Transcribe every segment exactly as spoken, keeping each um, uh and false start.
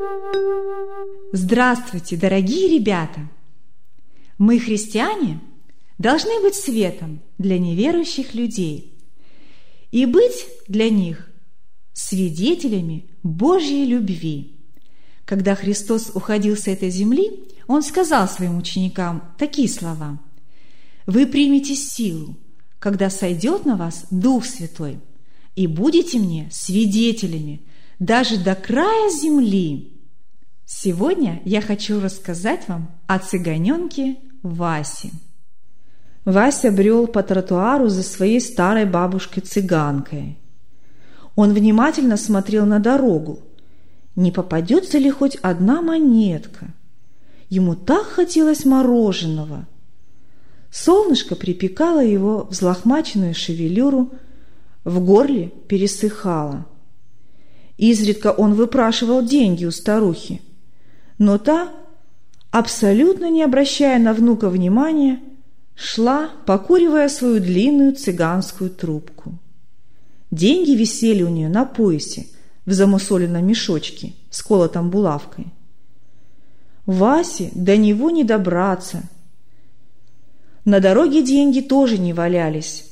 Здравствуйте, дорогие ребята! Мы, христиане, должны быть светом для неверующих людей и быть для них свидетелями Божьей любви. Когда Христос уходил с этой земли, Он сказал своим ученикам такие слова: «Вы примете силу, когда сойдет на вас Дух Святой, и будете мне свидетелями даже до края земли». Сегодня я хочу рассказать вам о цыганенке Васе. Вася брел по тротуару за своей старой бабушкой-цыганкой. Он внимательно смотрел на дорогу, не попадется ли хоть одна монетка. Ему так хотелось мороженого. Солнышко припекало его взлохмаченную шевелюру, в горле пересыхало. Изредка он выпрашивал деньги у старухи, но та, абсолютно не обращая на внука внимания, шла, покуривая свою длинную цыганскую трубку. Деньги висели у нее на поясе в замусоленном мешочке с колотом булавкой. Васе до него не добраться. На дороге деньги тоже не валялись.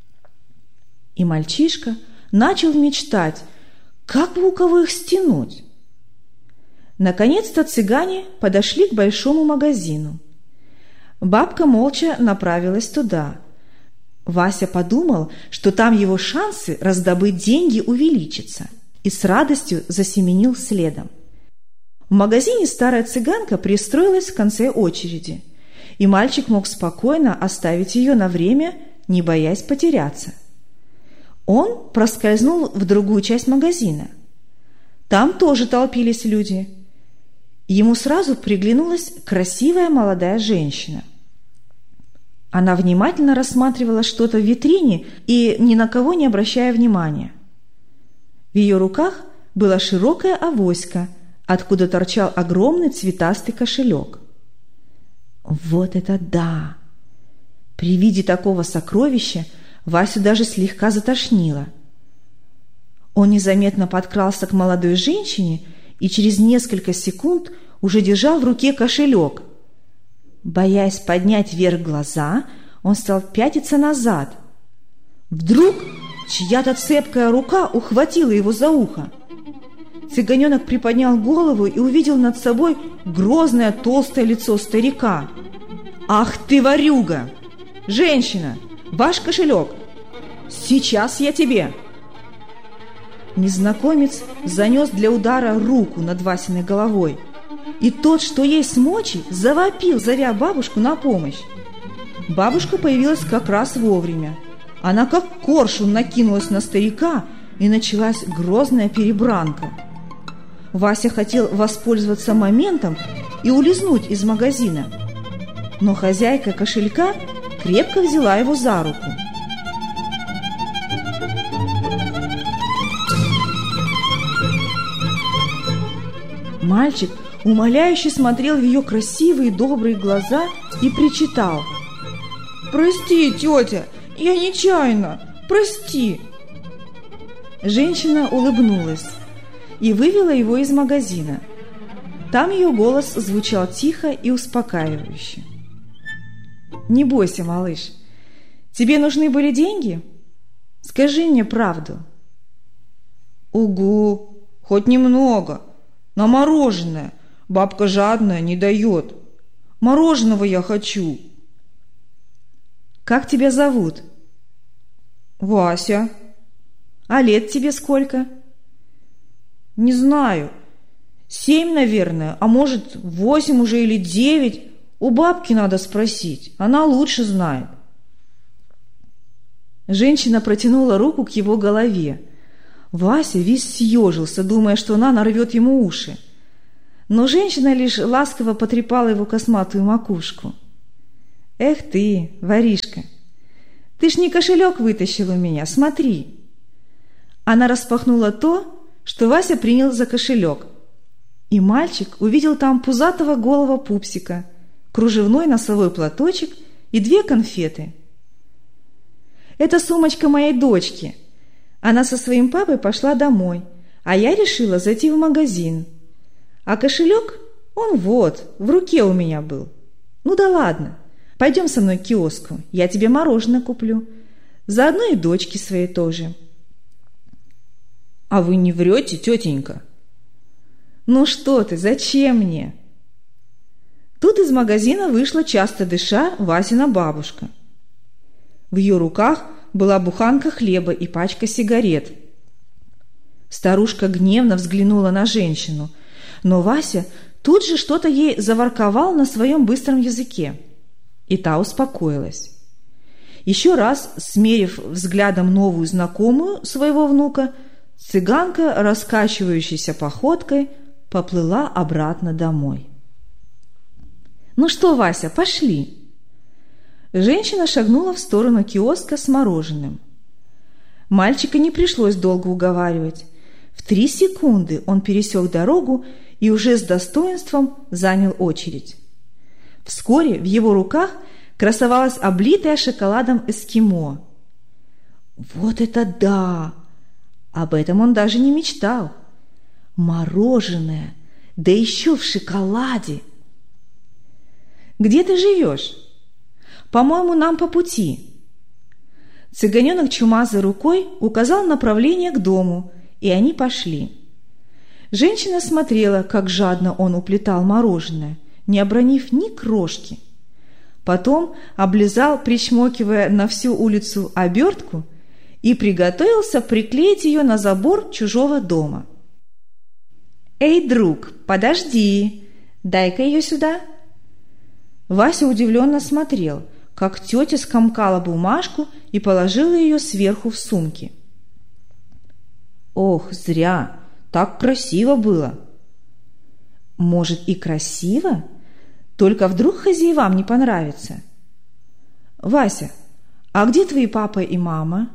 И мальчишка начал мечтать, как бы у кого их стянуть. Наконец-то цыгане подошли к большому магазину. Бабка молча направилась туда. Вася подумал, что там его шансы раздобыть деньги увеличатся, и с радостью засеменил следом. В магазине старая цыганка пристроилась в конце очереди, и мальчик мог спокойно оставить ее на время, не боясь потеряться. Он проскользнул в другую часть магазина. Там тоже толпились люди. Ему сразу приглянулась красивая молодая женщина. Она внимательно рассматривала что-то в витрине и ни на кого не обращая внимания. В ее руках была широкая авоська, откуда торчал огромный цветастый кошелек. Вот это да! При виде такого сокровища Васю даже слегка затошнило. Он незаметно подкрался к молодой женщине и через несколько секунд уже держал в руке кошелек. Боясь поднять вверх глаза, он стал пятиться назад. Вдруг чья-то цепкая рука ухватила его за ухо. Цыганенок приподнял голову и увидел над собой грозное толстое лицо старика. «Ах ты, ворюга! Женщина, ваш кошелек! Сейчас я тебе!» Незнакомец занес для удара руку над Васиной головой, и тот, что есть мочи, завопил, зовя бабушку на помощь. Бабушка появилась как раз вовремя. Она как коршун накинулась на старика, и началась грозная перебранка. Вася хотел воспользоваться моментом и улизнуть из магазина, но хозяйка кошелька крепко взяла его за руку. Мальчик умоляюще смотрел в ее красивые добрые глаза и причитал: «Прости, тетя, я нечаянно, прости!» Женщина улыбнулась и вывела его из магазина. Там ее голос звучал тихо и успокаивающе. «Не бойся, малыш. Тебе нужны были деньги? Скажи мне правду». «Угу, хоть немного. На мороженое. Бабка жадная, не дает. Мороженого я хочу». «Как тебя зовут?» «Вася». «А лет тебе сколько?» «Не знаю. Семь, наверное, а может, восемь уже или девять. У бабки надо спросить, она лучше знает». Женщина протянула руку к его голове. Вася весь съежился, думая, что она нарвет ему уши. Но женщина лишь ласково потрепала его косматую макушку. «Эх ты, воришка, ты ж не кошелек вытащил у меня, смотри». Она распахнула то, что Вася принял за кошелек, и мальчик увидел там пузатого голого пупсика, кружевной носовой платочек и две конфеты. «Это сумочка моей дочки. Она со своим папой пошла домой, а я решила зайти в магазин. А кошелек, он вот, в руке у меня был. Ну да ладно, пойдем со мной к киоску, я тебе мороженое куплю. Заодно и дочке своей тоже. А вы не врете, тетенька? Ну что ты, зачем мне? Тут из магазина вышла, часто дыша, Васина бабушка. В ее руках была буханка хлеба и пачка сигарет. Старушка гневно взглянула на женщину, но Вася тут же что-то ей заворковал на своем быстром языке, и та успокоилась. Еще раз, смерив взглядом новую знакомую своего внука, цыганка, раскачивающейся походкой, поплыла обратно домой. «Ну что, Вася, пошли!» Женщина шагнула в сторону киоска с мороженым. Мальчика не пришлось долго уговаривать. В три секунды он пересек дорогу и уже с достоинством занял очередь. Вскоре в его руках красовалась облитая шоколадом эскимо. Вот это да! Об этом он даже не мечтал. Мороженое, да еще в шоколаде! «Где ты живешь? По-моему, нам по пути». Цыганенок чумазой рукой указал направление к дому, и они пошли. Женщина смотрела, как жадно он уплетал мороженое, не обронив ни крошки. Потом облизал, причмокивая на всю улицу, обертку и приготовился приклеить ее на забор чужого дома. «Эй, друг, подожди! Дай-ка ее сюда!» Вася удивленно смотрел, как тетя скомкала бумажку и положила ее сверху в сумки. «Ох, зря! Так красиво было!» «Может, и красиво? Только вдруг хозяевам не понравится?» «Вася, а где твои папа и мама?»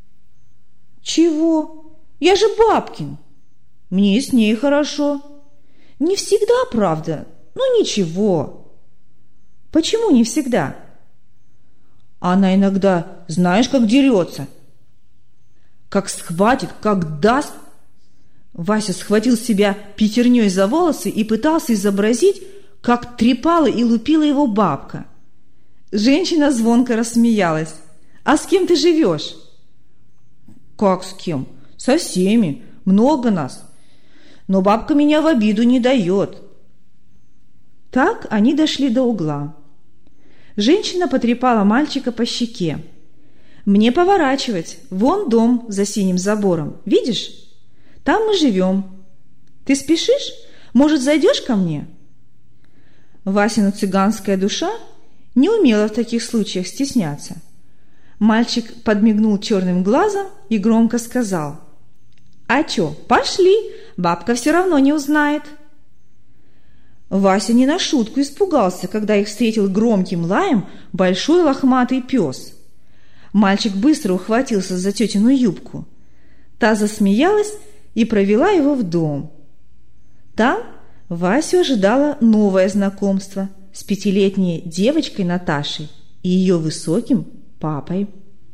«Чего? Я же Бабкин! Мне с ней хорошо. Не всегда, правда, но ничего». «Почему не всегда?» «Она иногда, знаешь, как дерется. Как схватит, как даст». Вася схватил себя пятерней за волосы и пытался изобразить, как трепала и лупила его бабка. Женщина звонко рассмеялась. «А с кем ты живешь?» «Как с кем? Со всеми. Много нас. Но бабка меня в обиду не дает». Так они дошли до угла. Женщина потрепала мальчика по щеке. «Мне поворачивать. Вон дом за синим забором. Видишь? Там мы живем. Ты спешишь? Может, зайдешь ко мне?» Васина цыганская душа не умела в таких случаях стесняться. Мальчик подмигнул черным глазом и громко сказал: «А чё, пошли, бабка все равно не узнает». Вася не на шутку испугался, когда их встретил громким лаем большой лохматый пес. Мальчик быстро ухватился за тетину юбку. Та засмеялась и провела его в дом. Там Васю ожидало новое знакомство с пятилетней девочкой Наташей и ее высоким папой.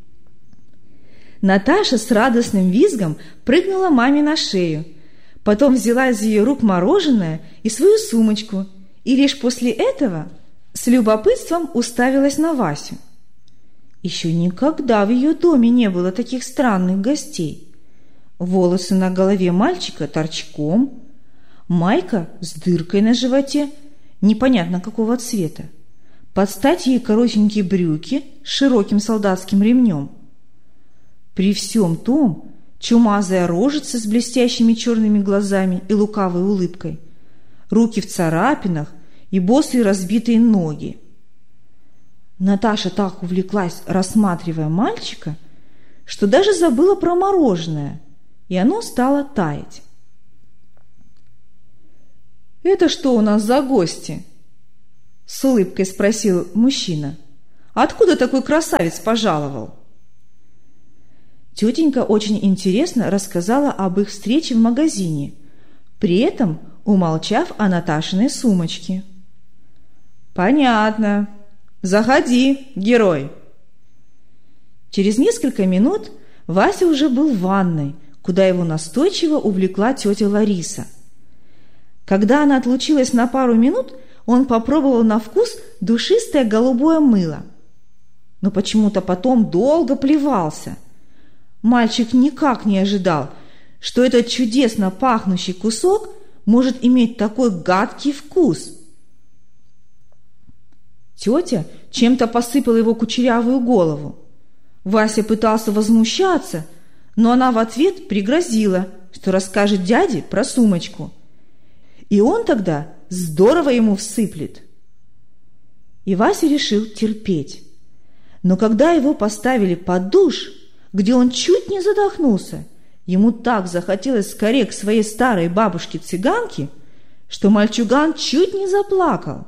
Наташа с радостным визгом прыгнула маме на шею, потом взяла из ее рук мороженое и свою сумочку, и лишь после этого с любопытством уставилась на Васю. Еще никогда в ее доме не было таких странных гостей. Волосы на голове мальчика торчком, майка с дыркой на животе, непонятно какого цвета, под стать ей коротенькие брюки с широким солдатским ремнем. При всем том чумазая рожица с блестящими черными глазами и лукавой улыбкой, руки в царапинах и босые разбитые ноги. Наташа так увлеклась, рассматривая мальчика, что даже забыла про мороженое, и оно стало таять. «Это что у нас за гости?» — с улыбкой спросил мужчина. «Откуда такой красавец пожаловал?» Тетенька очень интересно рассказала об их встрече в магазине, при этом умолчав о Наташиной сумочке. «Понятно. Заходи, герой!» Через несколько минут Вася уже был в ванной, куда его настойчиво увлекла тетя Лариса. Когда она отлучилась на пару минут, он попробовал на вкус душистое голубое мыло. Но почему-то потом долго плевался. Мальчик никак не ожидал, что этот чудесно пахнущий кусок может иметь такой гадкий вкус. Тетя чем-то посыпала его кучерявую голову. Вася пытался возмущаться, но она в ответ пригрозила, что расскажет дяде про сумочку. И он тогда здорово ему всыплет. И Вася решил терпеть. Но когда его поставили под душ, где он чуть не задохнулся, ему так захотелось скорее к своей старой бабушке-цыганке, что мальчуган чуть не заплакал.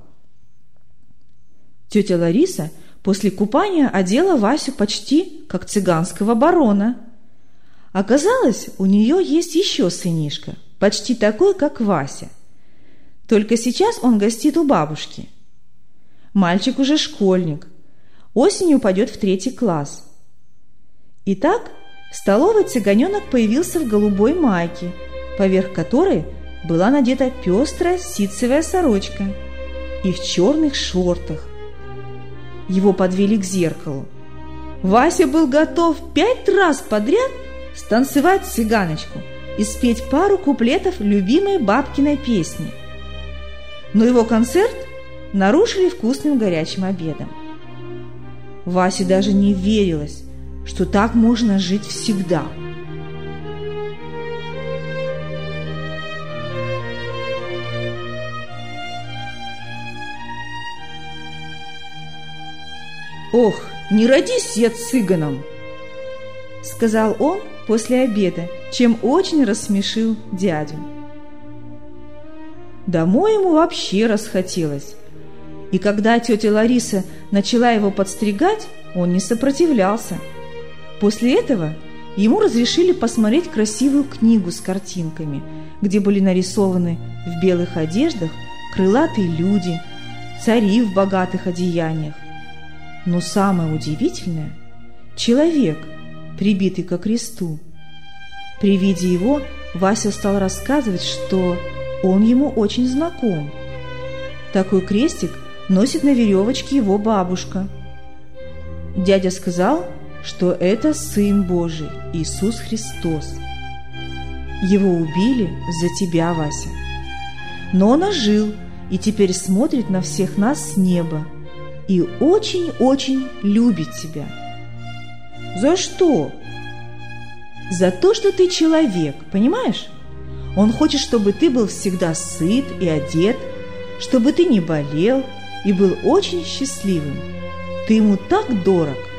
Тетя Лариса после купания одела Васю почти как цыганского барона. Оказалось, у нее есть еще сынишка, почти такой, как Вася. Только сейчас он гостит у бабушки. Мальчик уже школьник. Осенью пойдет в третий класс. Итак, в столовой цыганенок появился в голубой майке, поверх которой была надета пестрая ситцевая сорочка, и в черных шортах. Его подвели к зеркалу. Вася был готов пять раз подряд станцевать цыганочку и спеть пару куплетов любимой бабкиной песни. Но его концерт нарушили вкусным горячим обедом. Васе даже не верилось, что так можно жить всегда. «Ох, не родись я цыганом!» — сказал он после обеда, чем очень рассмешил дядю. Домой ему вообще расхотелось, и когда тетя Лариса начала его подстригать, он не сопротивлялся. После этого ему разрешили посмотреть красивую книгу с картинками, где были нарисованы в белых одеждах крылатые люди, цари в богатых одеяниях. Но самое удивительное – человек, прибитый ко кресту. При виде его Вася стал рассказывать, что он ему очень знаком. Такой крестик носит на веревочке его бабушка. Дядя сказал, что это Сын Божий, Иисус Христос. Его убили за тебя, Вася. Но он ожил и теперь смотрит на всех нас с неба и очень-очень любит тебя. За что? За то, что ты человек, понимаешь? Он хочет, чтобы ты был всегда сыт и одет, чтобы ты не болел и был очень счастливым. Ты ему так дорог.